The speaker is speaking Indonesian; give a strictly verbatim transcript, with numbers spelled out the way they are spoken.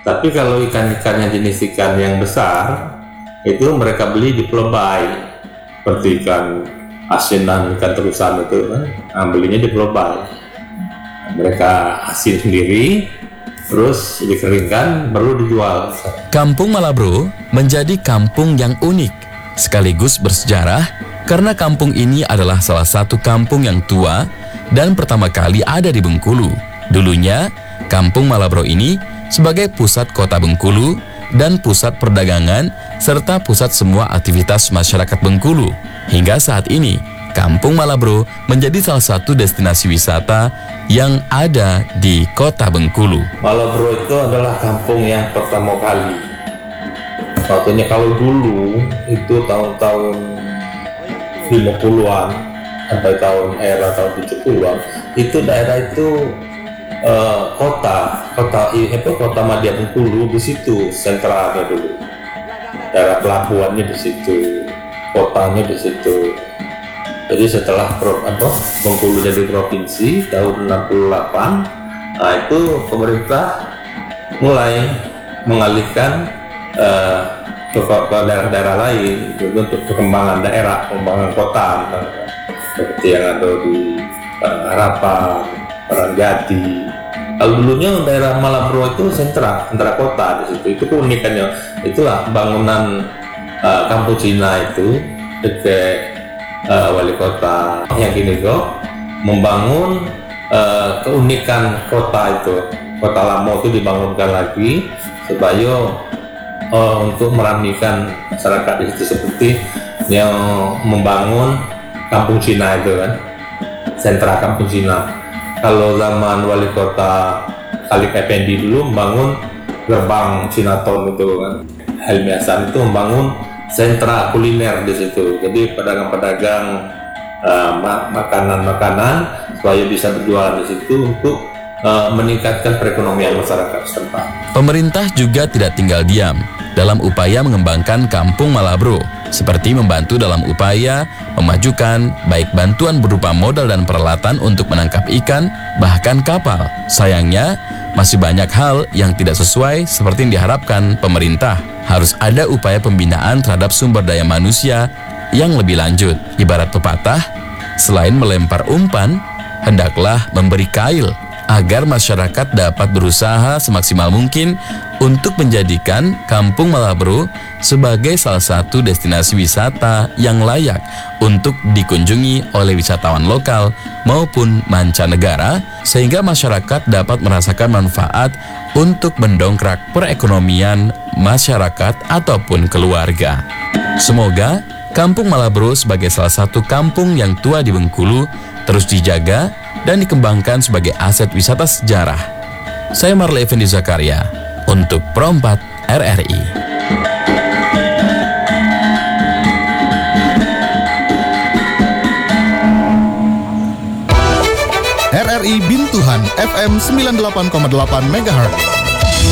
Tapi kalau ikan-ikannya jenis ikan yang besar, itu mereka beli di Pulau-Baai, seperti ikan asinan, ikan terusan itu kan, nah, belinya di Pulau-Baai. Mereka asin sendiri, terus dikeringkan, baru dijual. Kampung Malabro menjadi kampung yang unik, sekaligus bersejarah, karena kampung ini adalah salah satu kampung yang tua dan pertama kali ada di Bengkulu. Dulunya, Kampung Malabro ini sebagai pusat kota Bengkulu dan pusat perdagangan serta pusat semua aktivitas masyarakat Bengkulu. Hingga saat ini, Kampung Malabro menjadi salah satu destinasi wisata yang ada di kota Bengkulu. Malabro itu adalah kampung yang pertama kali. Waktunya kalau dulu itu tahun-tahun lima puluhan sampai tahun era tahun tujuh puluhan, itu daerah itu uh, kota kota itu kota Madya Bengkulu, di situ sentralnya dulu. Daerah pelabuhannya di situ, kotanya di situ. Jadi setelah apa, Bengkulu jadi provinsi tahun enam puluh delapan, nah itu pemerintah mulai mengalihkan uh, ke, ke daerah-daerah lain untuk perkembangan daerah, perkembangan kota, seperti yang ada di uh, Harapan, Paranjati. Kalau dulunya daerah Malabro itu sentra, sentra kota di situ. Itu keunikannya. Itulah bangunan uh, Kampung Cina itu dekat Uh, wali kota yang kini kok membangun uh, keunikan kota itu, kota lama itu dibangunkan lagi supaya uh, untuk meramaikan masyarakat di situ, seperti yang membangun Kampung Cina itu kan, sentra Kampung Cina. Kalau zaman wali kota Khalid Effendi dulu membangun gerbang Cinaton itu kan, Helmi Hasan itu membangun sentra kuliner di situ. Jadi pedagang-pedagang uh, makanan-makanan supaya bisa berjualan di situ untuk uh, meningkatkan perekonomian masyarakat setempat. Pemerintah juga tidak tinggal diam dalam upaya mengembangkan Kampung Malabro, seperti membantu dalam upaya memajukan baik bantuan berupa modal dan peralatan untuk menangkap ikan, bahkan kapal. Sayangnya, masih banyak hal yang tidak sesuai seperti yang diharapkan pemerintah. Harus ada upaya pembinaan terhadap sumber daya manusia yang lebih lanjut. Ibarat pepatah, selain melempar umpan, hendaklah memberi kail, agar masyarakat dapat berusaha semaksimal mungkin untuk menjadikan Kampung Malabro sebagai salah satu destinasi wisata yang layak untuk dikunjungi oleh wisatawan lokal maupun mancanegara, sehingga masyarakat dapat merasakan manfaat untuk mendongkrak perekonomian masyarakat ataupun keluarga. Semoga Kampung Malabro sebagai salah satu kampung yang tua di Bengkulu terus dijaga dan dikembangkan sebagai aset wisata sejarah. Saya Marley Effendi Zakaria untuk Pro empat R R I. R R I Bintuhan F M sembilan puluh delapan koma delapan megahertz.